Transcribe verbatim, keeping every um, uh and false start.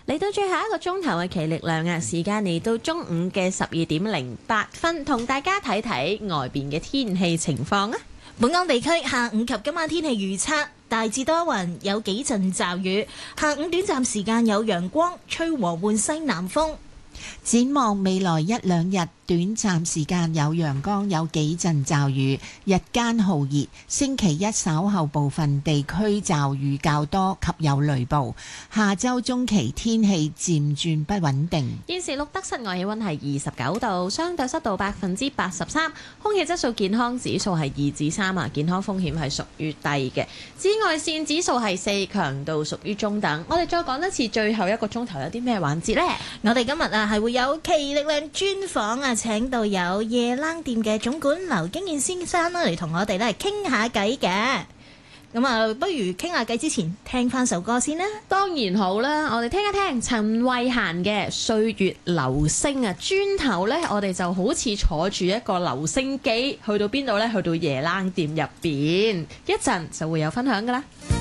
嚟到最後一個鐘頭嘅奇力量啊，時間嚟到中午嘅十二點零八分，同大家睇睇外邊嘅天氣情況啊。 本港地區下午及今晚天氣預測大致多雲，有幾陣驟雨，下午短暫時間有陽光，吹和緩西南風。 展望未來一兩日，短暫時間有陽光，有幾陣驟雨，日間酷熱。星期一稍後部分地區驟雨較多及有雷暴。下周中期天氣漸轉不穩定。 現時錄得室外氣溫係二十九度，相對濕度百分之八十三，空氣質素健康指數係二至三啊，健康風險係屬於低嘅。紫外線指數係四，強度屬於中等。我哋再講一次，最後一個鐘頭有啲咩環節呢？ 我哋今日啊係會有奇力量專訪啊，請到有夜冷店嘅總管劉經驗先生啦，嚟同我哋咧傾下偈嘅。咁啊，不如傾下偈之前，聽翻首歌先啦。 當然好啦，我哋聽一聽陳慧嫻嘅《歲月留聲》啊。轉頭呢，我哋就好似坐住一個留聲機，去到邊度呢？去到夜冷店入邊，一陣就會有分享噶啦。